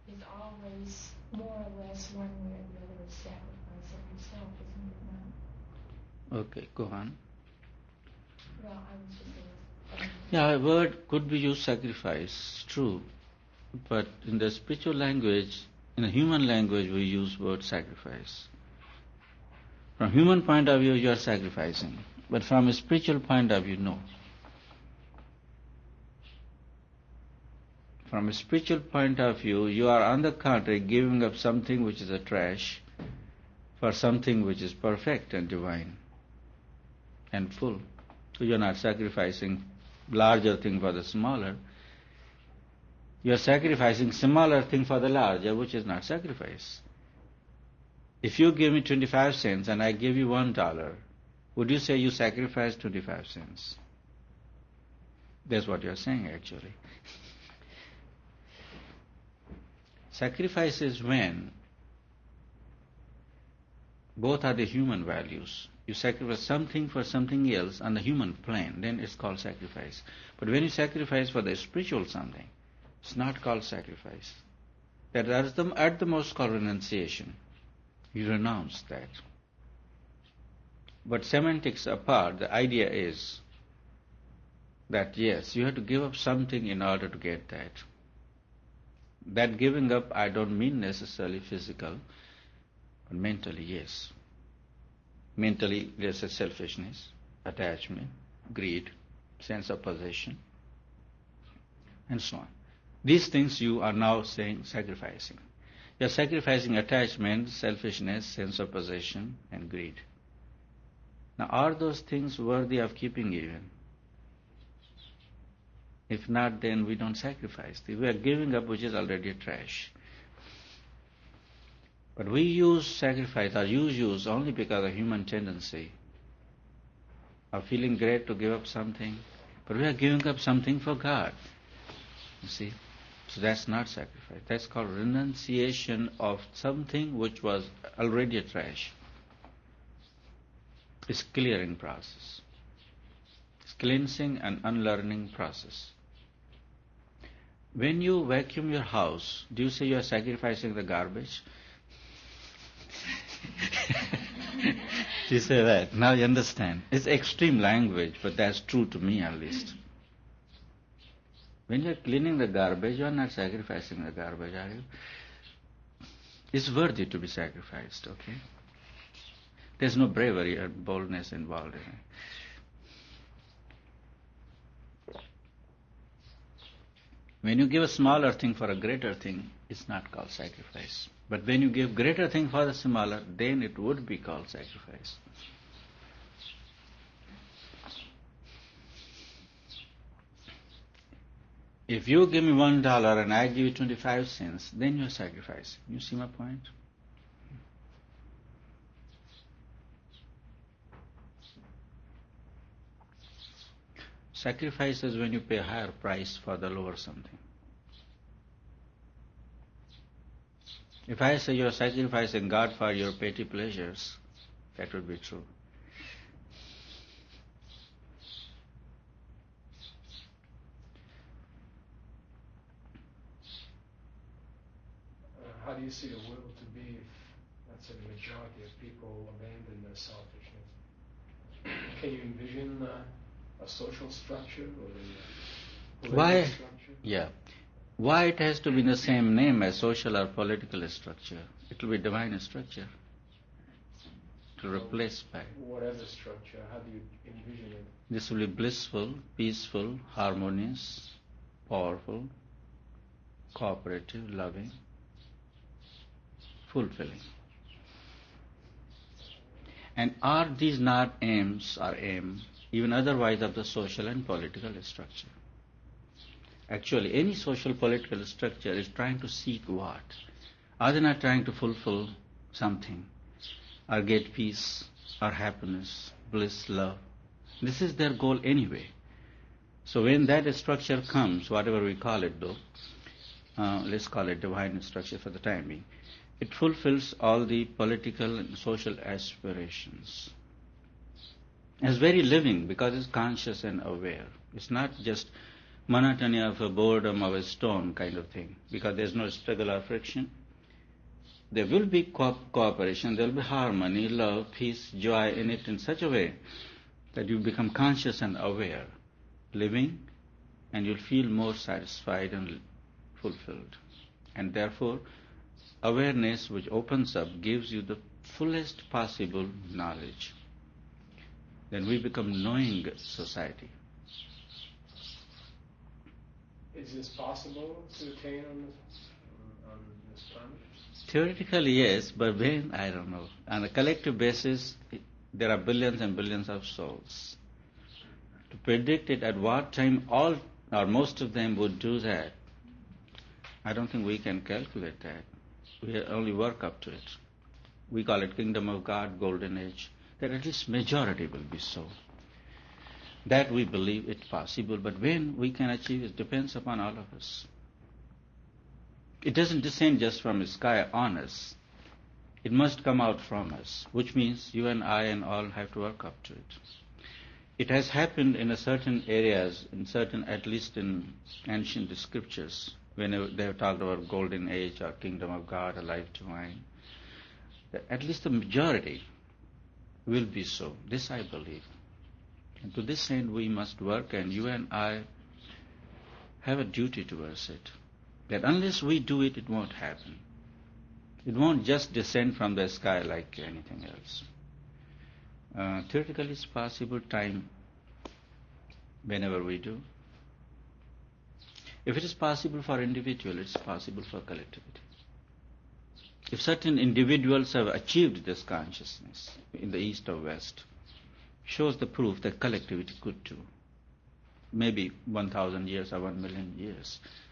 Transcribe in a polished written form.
is always more or less one way or the other a sacrifice of yourself, isn't it not? Okay, go on. Well, I was just saying. Yeah, a word could be used sacrifice, true. But in the spiritual language, in the human language, we use word sacrifice. From human point of view, you are sacrificing. But from a spiritual point of view, no. From a spiritual point of view, you are on the contrary giving up something which is a trash for something which is perfect and divine and full. So you are not sacrificing larger thing for the smaller. You are sacrificing smaller thing for the larger, which is not sacrifice. If you give me 25 cents and I give you $1, would you say you sacrificed 25 cents? That's what you are saying actually. Sacrifice is when both are the human values. You sacrifice something for something else on the human plane, then it's called sacrifice. But when you sacrifice for the spiritual something, it's not called sacrifice. That is at the most called renunciation. You renounce that. But semantics apart, the idea is that yes, you have to give up something in order to get that. That giving up, I don't mean necessarily physical, but mentally, yes. Mentally, there's a selfishness, attachment, greed, sense of possession, and so on. These things you are now saying sacrificing. You are sacrificing attachment, selfishness, sense of possession, and greed. Now, are those things worthy of keeping even? If not, then we don't sacrifice. We are giving up which is already trash. But we use sacrifice, or use only because of human tendency of feeling great to give up something. But we are giving up something for God. You see? So that's not sacrifice. That's called renunciation of something which was already a trash. It's clearing process. It's cleansing and unlearning process. When you vacuum your house, do you say you are sacrificing the garbage? You say that. Now you understand. It's extreme language, but that's true to me at least. When you're cleaning the garbage, you're not sacrificing the garbage, are you? It's worthy to be sacrificed, okay? There's no bravery or boldness involved in it. When you give a smaller thing for a greater thing, it's not called sacrifice. But when you give greater thing for the smaller, then it would be called sacrifice. If you give me $1 and I give you 25 cents, then you're sacrificing. You see my point? Sacrifice is when you pay a higher price for the lower something. If I say you're sacrificing God for your petty pleasures, that would be true. How do you see the world to be if, let's say, the majority of people abandon their selfishness? Can you envision a social structure or a political structure? Yeah. Why it has to be the same name as social or political structure? It will be divine structure. To replace by. Whatever structure, how do you envision it? This will be blissful, peaceful, harmonious, powerful, cooperative, loving, fulfilling. And are these not aims or aim, even otherwise, of the social and political structure? Actually, any social political structure is trying to seek what? Are they not trying to fulfill something? Or get peace, or happiness, bliss, love? This is their goal anyway. So when that structure comes, whatever we call it though, let's call it divine structure for the time being, it fulfills all the political and social aspirations. It's very living because it's conscious and aware. It's not just monotony of a boredom of a stone kind of thing, because there's no struggle or friction. There will be cooperation, there will be harmony, love, peace, joy in it in such a way that you become conscious and aware, living, and you'll feel more satisfied and fulfilled. And therefore, awareness which opens up gives you the fullest possible knowledge. Then we become knowing society. Is this possible to attain on this planet? Theoretically, yes, but when, I don't know. On a collective basis, there are billions and billions of souls. To predict it at what time all or most of them would do that, I don't think we can calculate that. We only work up to it. We call it Kingdom of God, Golden Age. That at least majority will be so. That we believe it's possible, but when we can achieve it depends upon all of us. It doesn't descend just from the sky on us. It must come out from us, which means you and I and all have to work up to it. It has happened in a certain areas, in certain, at least in ancient scriptures, when they have talked about Golden Age or Kingdom of God or Life Divine. At least the majority will be so. This I believe. And to this end we must work, and you and I have a duty towards it. That unless we do it, it won't happen. It won't just descend from the sky like anything else. Theoretically it's possible, time, whenever we do. If it is possible for individual, it's possible for collectivity. If certain individuals have achieved this consciousness in the East or West, shows the proof that collectivity could too. Maybe 1,000 years or 1 million years.